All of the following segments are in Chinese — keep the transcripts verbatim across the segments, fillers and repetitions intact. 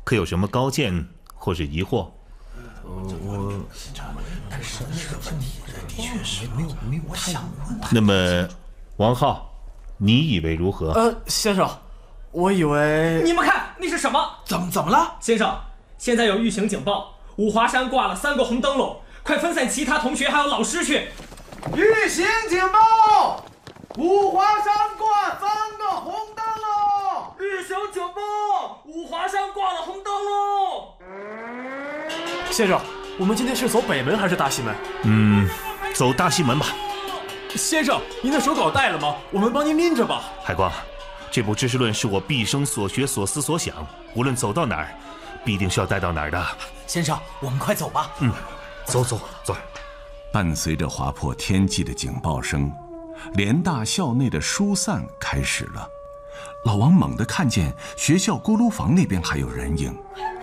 可有什么高见或是疑惑？ 我，但是这个问题的确是没有没有我想问。 那么，王浩，你以为如何？ 呃，先生，我以为…… 你们看，那是什么？ 怎么怎么了？ 先生，现在有预警警报，五华山挂了三个红灯笼，快分散其他同学还有老师去。 预警警报！五华山挂三个红灯笼！ 预警警报！五华山挂了红灯笼！ 先生，我们今天是走北门还是大西门？ 嗯，走大西门吧。 先生，您的手稿带了吗？我们帮您拎着吧。 海光，这部知识论是我毕生所学所思所想，无论走到哪儿，必定是要带到哪儿的。 先生，我们快走吧。 嗯，走走走。 伴随着划破天际的警报声，联大校内的疏散开始了。老王猛地看见学校锅炉房那边还有人影。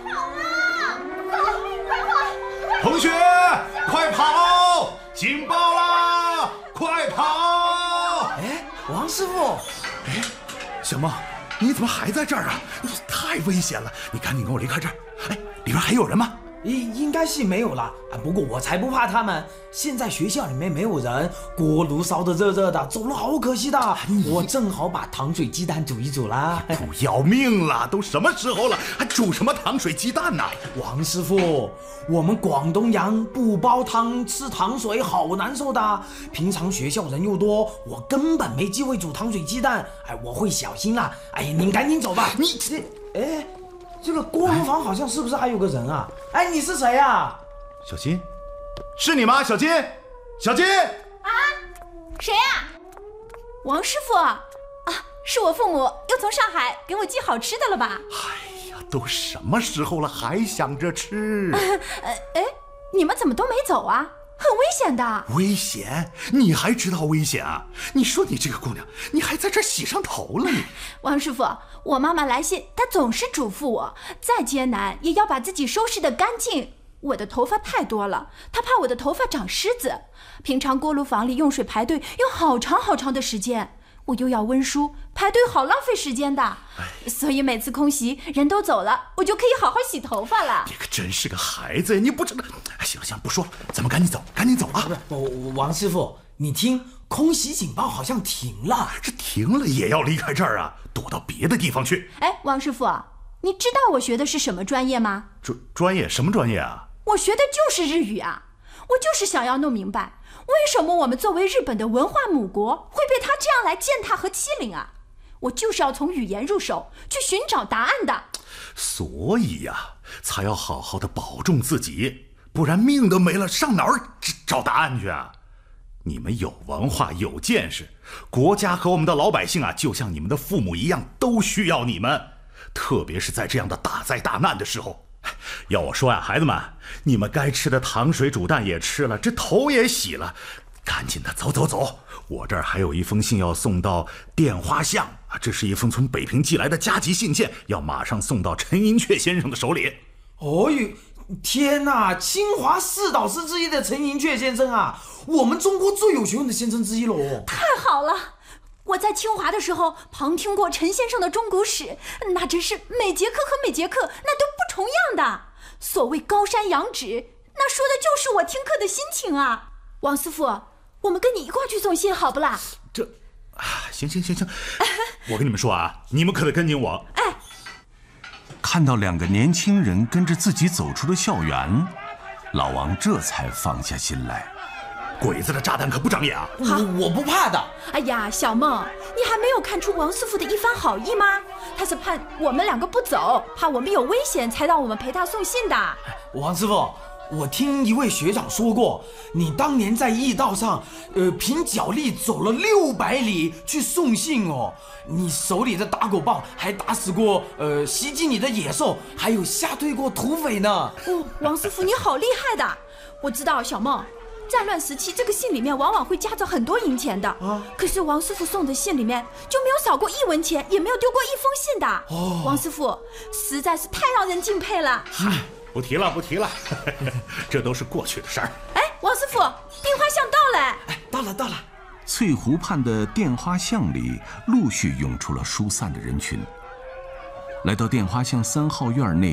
同学，快跑！警报啦！快跑！ 哎，王师傅， 哎，小梦，你怎么还在这儿啊？太危险了！你赶紧跟我离开这儿。哎，里边还有人吗？ 应应该是没有了啊，不过我才不怕他们。现在学校里面没有人，锅炉烧得热热的，走了好可惜的。我正好把糖水鸡蛋煮一煮啦。 不要命了，都什么时候了，还煮什么糖水鸡蛋呢？ 王师傅，我们广东人不煲汤吃糖水好难受的。平常学校人又多，我根本没机会煮糖水鸡蛋。哎，我会小心啦。哎呀，您赶紧走吧。 你这，哎。这个锅炉房好像是不是还有个人啊？哎，你是谁啊？ 小金，是你吗？小金，小金啊，谁呀？王师傅啊，是我父母又从上海给我寄好吃的了吧？ 哎呀，都什么时候了，还想着吃？ 呃，哎，你们怎么都没走啊？很危险的。 危险？你还知道危险啊？你说你这个姑娘，你还在这洗上头了你？ 王师傅，我妈妈来信，她总是嘱咐我，再艰难也要把自己收拾得干净。我的头发太多了，她怕我的头发长虱子。平常锅炉房里用水排队用好长好长的时间，我又要温书，排队好浪费时间的。所以每次空袭人都走了，我就可以好好洗头发了。 你可真是个孩子呀！你不知道。行了行了，不说了，咱们赶紧走，赶紧走啊！ 不是，王师傅，你听，空袭警报好像停了。 这停了也要离开这儿啊，躲到别的地方去。 哎，王师傅，你知道我学的是什么专业吗？ 专专业什么专业啊？ 我学的就是日语啊！我就是想要弄明白，为什么我们作为日本的文化母国会被他这样来践踏和欺凌啊？我就是要从语言入手，去寻找答案的。 所以呀、啊，才要好好的保重自己，不然命都没了，上哪儿找答案去啊？你们有文化有见识，国家和我们的老百姓啊，就像你们的父母一样，都需要你们。特别是在这样的大灾大难的时候，要我说呀、啊，孩子们，你们该吃的糖水煮蛋也吃了，这头也洗了，赶紧的走走走。我这儿还有一封信要送到电花巷啊，这是一封从北平寄来的加急信件，要马上送到陈寅恪先生的手里。 哦呦，天哪！清华四导师之一的陈寅恪先生啊，我们中国最有学问的先生之一喽。 太好了！我在清华的时候旁听过陈先生的中国史，那真是每节课和每节课那都不重样的。所谓高山仰止，那说的就是我听课的心情啊。王师傅，我们跟你一块去送信好不啦？ 这，啊，行行行行，我跟你们说啊，你们可得跟紧我。 哎， 看到两个年轻人跟着自己走出了校园，老王这才放下心来。 鬼子的炸弹可不长眼啊！ 我我不怕的。 哎呀，小梦，你还没有看出王师傅的一番好意吗？他是怕我们两个不走，怕我们有危险，才让我们陪他送信的。 王师傅，我听一位学长说过，你当年在驿道上，呃，凭脚力走了六百里去送信哦。你手里的打狗棒还打死过呃袭击你的野兽，还有吓退过土匪呢。 哦，王师傅你好厉害的！我知道小梦。战乱时期，这个信里面往往会夹着很多银钱的，啊、可是王师傅送的信里面就没有少过一文钱，也没有丢过一封信的。哦，王师傅实在是太让人敬佩了。 嗨，不提了，不提了，这都是过去的事儿。 哎，王师傅，电花巷到了。 哎，到了，到了。 翠湖畔的电花巷里陆续涌出了疏散的人群。来到电花巷三号院内